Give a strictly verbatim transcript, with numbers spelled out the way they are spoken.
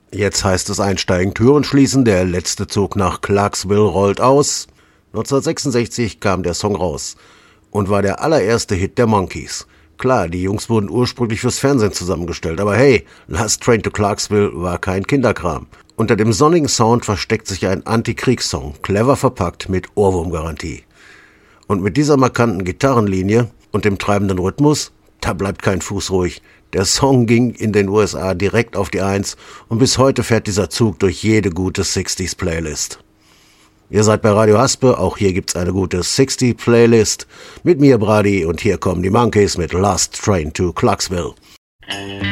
Jetzt heißt es einsteigen, Türen schließen, der letzte Zug nach Clarksville rollt aus. neunzehnhundertsechsundsechzig kam der Song raus und war der allererste Hit der Monkees. Klar, die Jungs wurden ursprünglich fürs Fernsehen zusammengestellt, aber hey, Last Train to Clarksville war kein Kinderkram. Unter dem sonnigen Sound versteckt sich ein Anti-Kriegssong, clever verpackt mit Ohrwurmgarantie. Und mit dieser markanten Gitarrenlinie und dem treibenden Rhythmus, da bleibt kein Fuß ruhig. Der Song ging in den U S A direkt auf die Eins und bis heute fährt dieser Zug durch jede gute sechziger-Playlist. Ihr seid bei Radio Haspe, auch hier gibt's eine gute sechziger-Playlist. Mit mir, Brady, und hier kommen die Monkees mit Last Train to Clarksville.